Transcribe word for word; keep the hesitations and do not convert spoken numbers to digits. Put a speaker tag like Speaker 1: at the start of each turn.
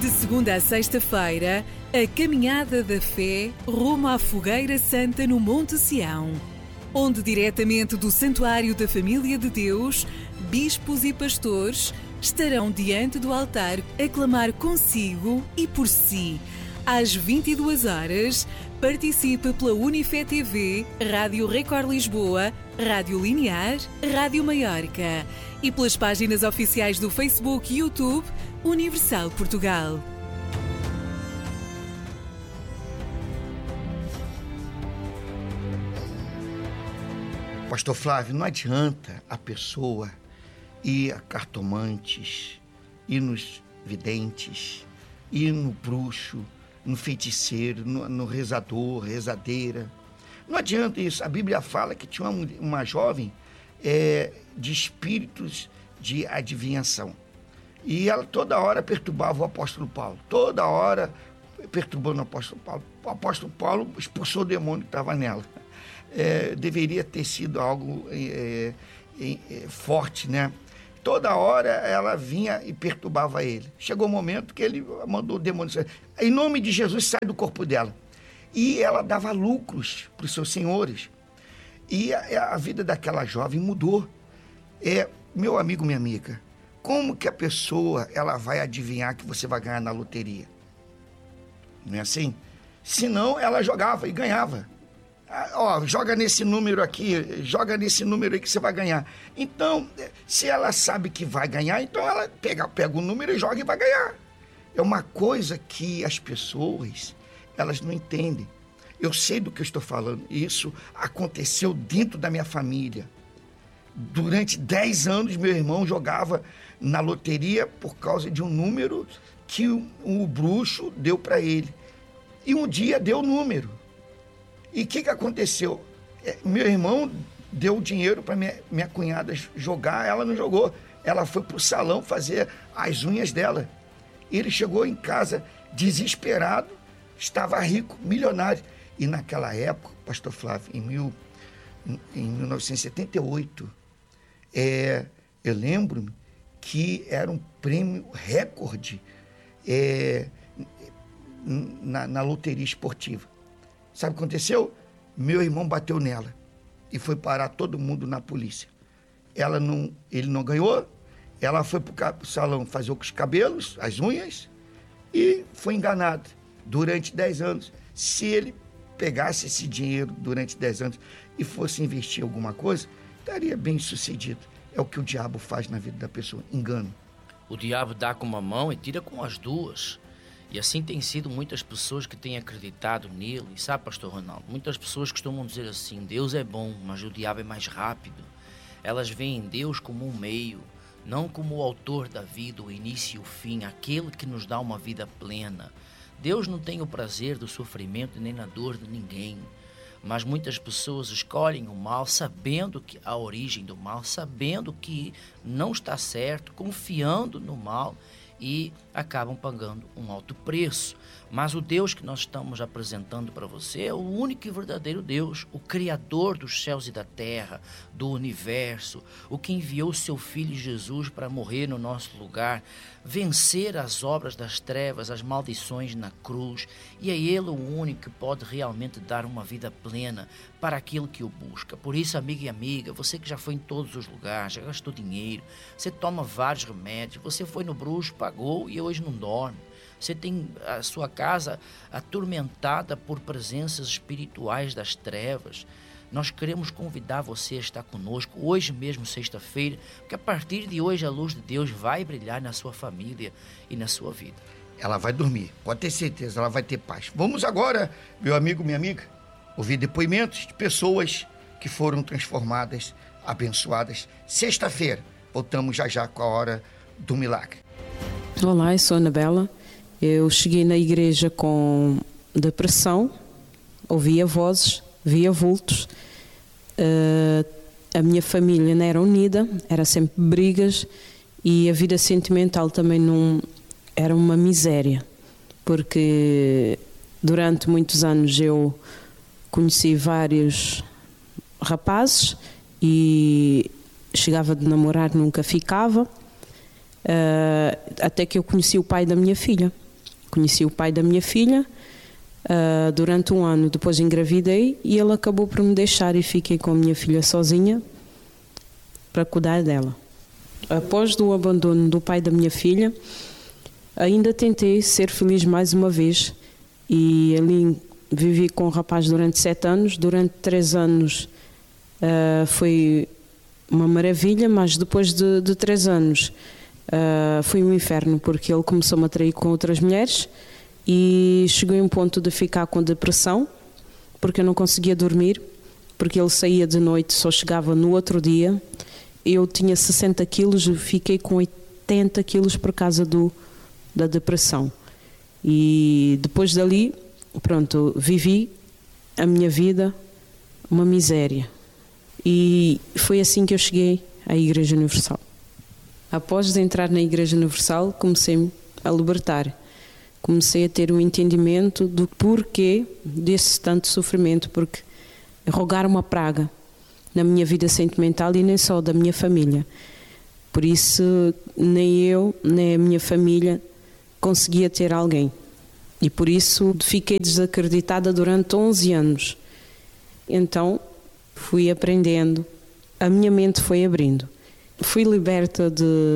Speaker 1: De segunda a sexta-feira, a Caminhada da Fé rumo à Fogueira Santa no Monte Sião, onde diretamente do Santuário da Família de Deus, bispos e pastores estarão diante do altar a clamar consigo e por si. Às vinte e duas horas, participe pela Unifé T V, Rádio Record Lisboa, Rádio Linear, Rádio Maiorca e pelas páginas oficiais do Facebook e YouTube Universal Portugal.
Speaker 2: Pastor Flávio, não adianta a pessoa ir a cartomantes, ir nos videntes, ir no bruxo, no feiticeiro, no, no rezador, rezadeira. Não adianta isso. A Bíblia fala que tinha uma, uma jovem é, de espíritos de adivinhação. E ela toda hora perturbava o apóstolo Paulo. Toda hora perturbando o apóstolo Paulo. O apóstolo Paulo expulsou o demônio que estava nela. É, deveria ter sido algo é, é, é, forte, né? Toda hora ela vinha e perturbava ele. Chegou o momento que ele mandou o demônio sair. Em nome de Jesus, sai do corpo dela. E ela dava lucros para os seus senhores. E a, a vida daquela jovem mudou. É, meu amigo, minha amiga, como que a pessoa ela vai adivinhar que você vai ganhar na loteria? Não é assim? Senão ela jogava e ganhava. Ah, ó, joga nesse número aqui, joga nesse número aí que você vai ganhar. Então, se ela sabe que vai ganhar, então ela pega, pega o número e joga e vai ganhar. É uma coisa que as pessoas, elas não entendem. Eu sei do que eu estou falando. Isso aconteceu dentro da minha família. Durante dez anos, meu irmão jogava na loteria por causa de um número que o, o bruxo deu para ele. E um dia deu o número. E o que, que aconteceu? É, meu irmão deu dinheiro para minha, minha cunhada jogar, ela não jogou. Ela foi para o salão fazer as unhas dela. Ele chegou em casa desesperado, estava rico, milionário. E naquela época, pastor Flávio, em, mil, em mil novecentos e setenta e oito, é, eu lembro-me que era um prêmio recorde é, na, na loteria esportiva. Sabe o que aconteceu? Meu irmão bateu nela e foi parar todo mundo na polícia. Ela não, ele não ganhou, ela foi para o salão fazer os cabelos, as unhas, e foi enganada durante dez anos. Se ele pegasse esse dinheiro durante dez anos e fosse investir em alguma coisa, estaria bem sucedido. É o que o diabo faz na vida da pessoa, engano.
Speaker 3: O diabo dá com uma mão e tira com as duas. E assim tem sido muitas pessoas que têm acreditado nele. E sabe, pastor Ronaldo, muitas pessoas costumam dizer assim, Deus é bom, mas o diabo é mais rápido. Elas veem Deus como um meio, não como o autor da vida, o início e o fim, aquele que nos dá uma vida plena. Deus não tem o prazer do sofrimento nem na dor de ninguém. Mas muitas pessoas escolhem o mal sabendo que a origem do mal, sabendo que não está certo, confiando no mal e acabam pagando um alto preço. Mas o Deus que nós estamos apresentando para você é o único e verdadeiro Deus, o Criador dos céus e da terra, do universo, o que enviou o seu Filho Jesus para morrer no nosso lugar, vencer as obras das trevas, as maldições na cruz, e é Ele o único que pode realmente dar uma vida plena para aquele que o busca. Por isso, amigo e amiga, você que já foi em todos os lugares, já gastou dinheiro, você toma vários remédios, você foi no bruxo, pagou e hoje não dorme. Você tem a sua casa atormentada por presenças espirituais das trevas. Nós queremos convidar você a estar conosco hoje mesmo, sexta-feira, porque a partir de hoje a luz de Deus vai brilhar na sua família e na sua vida.
Speaker 2: Ela vai dormir, pode ter certeza, ela vai ter paz. Vamos agora, meu amigo, minha amiga, ouvir depoimentos de pessoas que foram transformadas, abençoadas. Sexta-feira, voltamos já já com a hora do milagre.
Speaker 4: Olá, eu sou a Anabela. Eu cheguei na igreja com depressão, ouvia vozes, via vultos. Uh, a minha família não era unida, era sempre brigas e a vida sentimental também não era uma miséria, porque durante muitos anos eu conheci vários rapazes e chegava de namorar, nunca ficava, uh, até que eu conheci o pai da minha filha. Conheci o pai da minha filha uh, durante um ano, depois engravidei e ele acabou por me deixar e fiquei com a minha filha sozinha para cuidar dela. Após o abandono do pai da minha filha, ainda tentei ser feliz mais uma vez e ali vivi com o rapaz durante sete anos. Durante três anos uh, foi uma maravilha, mas depois de, de três anos uh, foi um inferno, porque ele começou-me a trair com outras mulheres e cheguei a um ponto de ficar com depressão, porque eu não conseguia dormir, porque ele saía de noite, só chegava no outro dia. Eu tinha sessenta quilos e fiquei com oitenta quilos por causa do, da depressão. E depois dali, pronto, vivi a minha vida uma miséria. E foi assim que eu cheguei à Igreja Universal. Após de entrar na Igreja Universal, comecei a libertar. Comecei a ter um entendimento do porquê desse tanto sofrimento, porque rogar uma praga na minha vida sentimental e nem só da minha família. Por isso, nem eu, nem a minha família conseguia ter alguém. E por isso fiquei desacreditada durante onze anos. Então, fui aprendendo, a minha mente foi abrindo. Fui liberta de